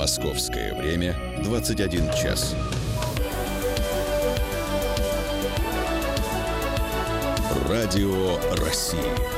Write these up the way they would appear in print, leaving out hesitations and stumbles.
Московское время 21 час. Радио России.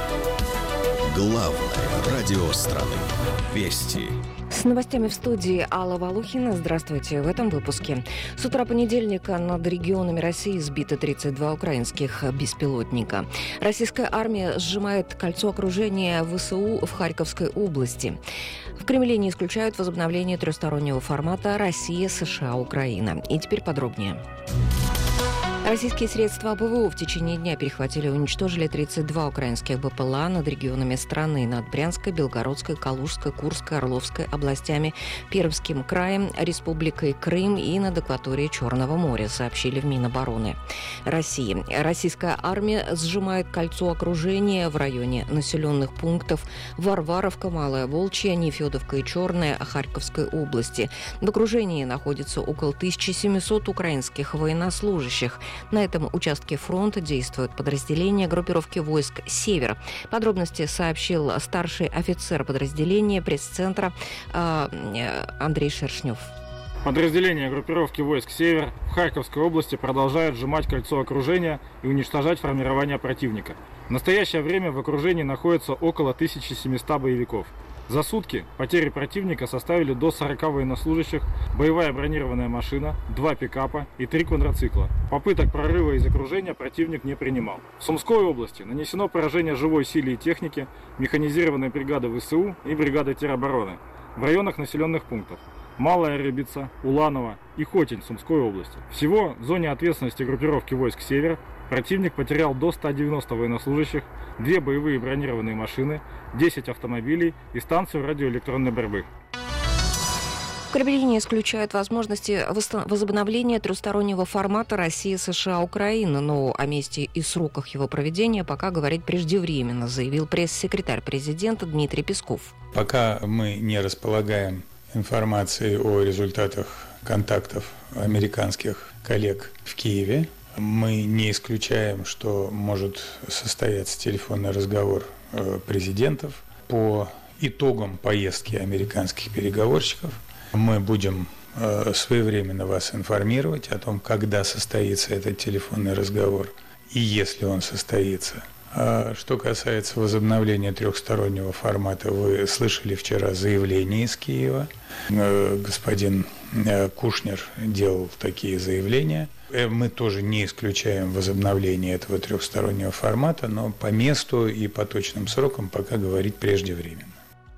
Главное радио страны. Вести. С новостями в студии Алла Волухина. Здравствуйте. В этом выпуске. С утра понедельника над регионами России сбиты 32 украинских беспилотника. Российская армия сжимает кольцо окружения ВСУ в Харьковской области. В Кремле не исключают возобновление трехстороннего формата Россия, США, Украина. И теперь подробнее. Российские средства ПВО в течение дня перехватили и уничтожили 32 украинских БПЛА над регионами страны, над Брянской, Белгородской, Калужской, Курской, Орловской областями, Пермским краем, Республикой Крым и над акваторией Черного моря, сообщили в Минобороны России. Российская армия сжимает кольцо окружения в районе населенных пунктов Варваровка, Малая Волчья, Нефедовка и Черная Харьковской области. В окружении находится около 1700 украинских военнослужащих. На этом участке фронта действуют подразделения группировки войск «Север». Подробности сообщил старший офицер подразделения пресс-центра Андрей Шершнев. Подразделения группировки войск «Север» в Харьковской области продолжают сжимать кольцо окружения и уничтожать формирование противника. В настоящее время в окружении находится около 1700 боевиков. За сутки потери противника составили до 40 военнослужащих, боевая бронированная машина, 2 пикапа и 3 квадроцикла. Попыток прорыва из окружения противник не принимал. В Сумской области нанесено поражение живой силе и технике механизированной бригады ВСУ и бригады теробороны в районах населенных пунктов Малая Рыбица, Уланово и Хотень Сумской области. Всего в зоне ответственности группировки войск «Север» противник потерял до 190 военнослужащих, 2 боевые бронированные машины, 10 автомобилей и станцию радиоэлектронной борьбы. В Кремле не исключают возможности возобновления трехстороннего формата Россия, США, Украина, но о месте и сроках его проведения пока говорить преждевременно, заявил пресс-секретарь президента Дмитрий Песков. Пока мы не располагаем информацией о результатах контактов американских коллег в Киеве, мы не исключаем, что может состояться телефонный разговор президентов по итогам поездки американских переговорщиков. Мы будем своевременно вас информировать о том, когда состоится этот телефонный разговор и если он состоится. Что касается возобновления трехстороннего формата, вы слышали вчера заявление из Киева. Господин Кушнер делал такие заявления. Мы тоже не исключаем возобновление этого трехстороннего формата, но по месту и по точным срокам пока говорить преждевременно.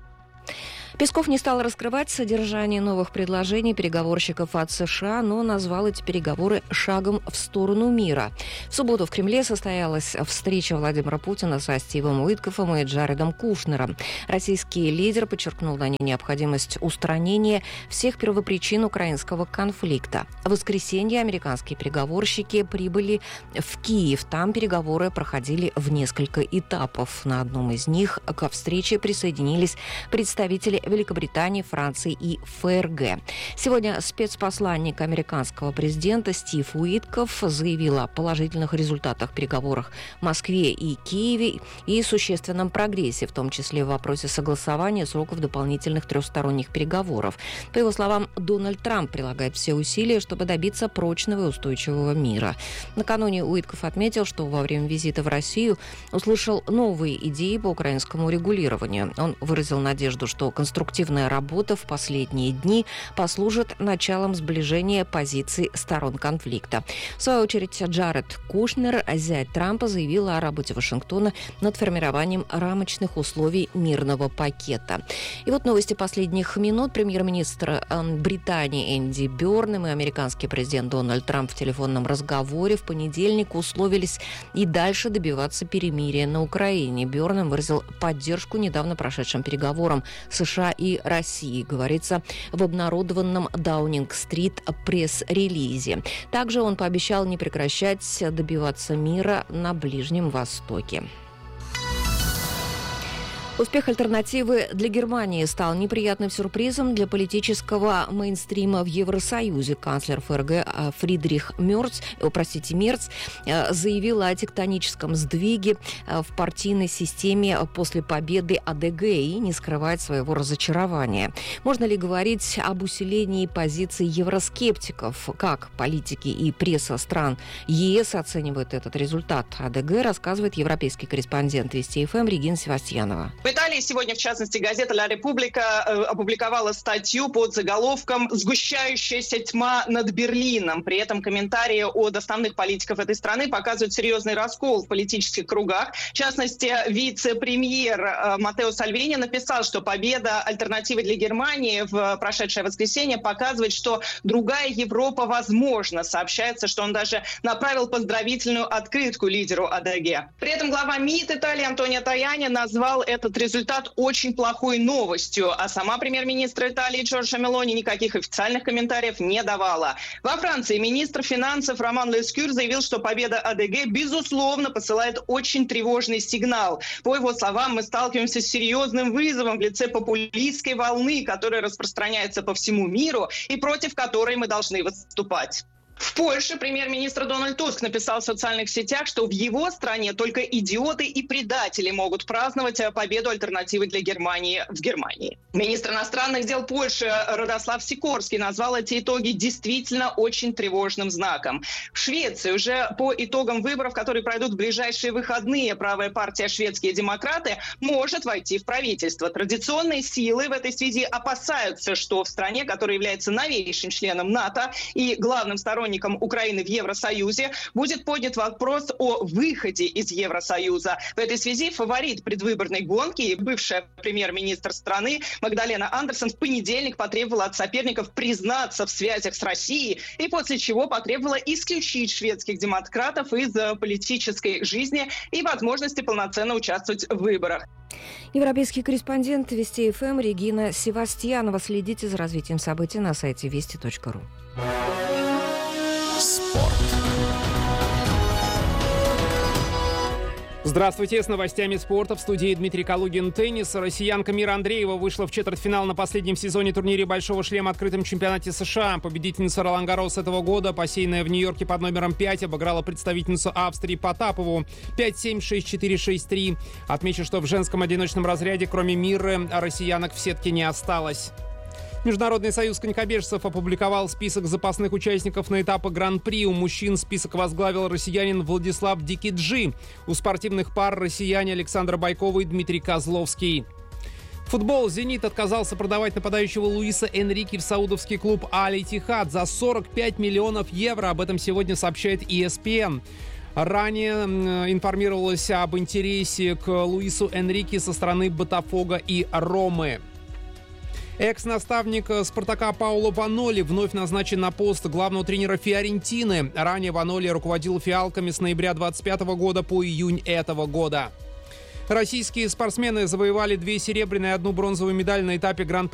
Песков не стал раскрывать содержание новых предложений переговорщиков от США, но назвал эти переговоры шагом в сторону мира. В субботу в Кремле состоялась встреча Владимира Путина со Стивом Уиткофом и Джаредом Кушнером. Российский лидер подчеркнул на ней необходимость устранения всех первопричин украинского конфликта. В воскресенье американские переговорщики прибыли в Киев. Там переговоры проходили в несколько этапов. На одном из них ко встрече присоединились представители Великобритании, Франции и ФРГ. Сегодня спецпосланник американского президента Стив Уиткоф заявил о положительных результатах переговоров в Москве и Киеве и существенном прогрессе, в том числе в вопросе согласования сроков дополнительных трехсторонних переговоров. По его словам, Дональд Трамп прилагает все усилия, чтобы добиться прочного и устойчивого мира. Накануне Уиткоф отметил, что во время визита в Россию услышал новые идеи по украинскому регулированию. Он выразил надежду, что конструктивная работа в последние дни послужит началом сближения позиций сторон конфликта. В свою очередь, Джаред Кушнер, зять Трампа, заявил о работе Вашингтона над формированием рамочных условий мирного пакета. И вот новости последних минут. Премьер-министр Британии Энди Бёрнем и американский президент Дональд Трамп в телефонном разговоре в понедельник условились и дальше добиваться перемирия на Украине. Бёрнем выразил поддержку недавно прошедшим переговорам США и России, говорится в обнародованном Даунинг-стрит пресс-релизе. Также он пообещал не прекращать добиваться мира на Ближнем Востоке. Успех альтернативы для Германии стал неприятным сюрпризом для политического мейнстрима в Евросоюзе. Канцлер ФРГ Фридрих Мерц заявил о тектоническом сдвиге в партийной системе после победы АДГ и не скрывает своего разочарования. Можно ли говорить об усилении позиций евроскептиков? Как политики и пресса стран ЕС оценивают этот результат АДГ, рассказывает европейский корреспондент Вести ФМ Регина Севастьянова. В Италии сегодня, в частности, газета «Ла Република» опубликовала статью под заголовком «Сгущающаяся тьма над Берлином». При этом комментарии от основных политиков этой страны показывают серьезный раскол в политических кругах. В частности, вице-премьер Маттео Сальвини написал, что победа альтернативы для Германии в прошедшее воскресенье показывает, что другая Европа возможна. Сообщается, что он даже направил поздравительную открытку лидеру АДГ. При этом глава МИД Италии Антонио Таяни назвал этот результат очень плохой новостью, а сама премьер-министр Италии Джорджа Мелони никаких официальных комментариев не давала. Во Франции министр финансов Роман Лескюр заявил, что победа АДГ, безусловно, посылает очень тревожный сигнал. По его словам, мы сталкиваемся с серьезным вызовом в лице популистской волны, которая распространяется по всему миру и против которой мы должны выступать. В Польше премьер-министр Дональд Туск написал в социальных сетях, что в его стране только идиоты и предатели могут праздновать победу альтернативы для Германии в Германии. Министр иностранных дел Польши Радослав Сикорский назвал эти итоги действительно очень тревожным знаком. В Швеции уже по итогам выборов, которые пройдут в ближайшие выходные, правая партия «Шведские демократы» может войти в правительство. Традиционные силы в этой связи опасаются, что в стране, которая является новейшим членом НАТО и главным сторонником Украины в Евросоюзе, будет поднят вопрос о выходе из Евросоюза. В этой связи фаворит предвыборной гонки и бывшая премьер-министр страны Магдалена Андерсон в понедельник потребовала от соперников признаться в связях с Россией и после чего потребовала исключить шведских демократов из политической жизни и возможности полноценно участвовать в выборах. Европейский корреспондент Вести ФМ Регина Севастьянова. Следите за развитием событий на сайте вести.ру. Спорт. Здравствуйте, с новостями спорта в студии Дмитрий Калугин. Теннис. Россиянка Мира Андреева вышла в четвертьфинал на последнем сезоне турнире «Большого шлема» открытом чемпионате США. Победительница Ролан-Гаррос этого года, посеянная в Нью-Йорке под номером 5, обыграла представительницу Австрии Потапову 5-7, 6-4, 6-3. Отмечу, что в женском одиночном разряде, кроме Миры, россиянок в сетке не осталось. Международный союз конькобежцев опубликовал список запасных участников на этапы Гран-при. У мужчин список возглавил россиянин Владислав Дикиджи. У спортивных пар россияне Александр Байкова и Дмитрий Козловский. Футбол. «Зенит» отказался продавать нападающего Луиса Энрике в саудовский клуб Аль-Иттихад за 45 миллионов евро. Об этом сегодня сообщает ESPN. Ранее информировалось об интересе к Луису Энрике со стороны Ботафого и Ромы. Экс-наставник «Спартака» Пауло Ваноли вновь назначен на пост главного тренера «Фиорентины». Ранее Ваноли руководил «Фиалками» с ноября 2025 года по июнь этого года. Российские спортсмены завоевали 2 серебряные и 1 бронзовую медаль на этапе Гран-при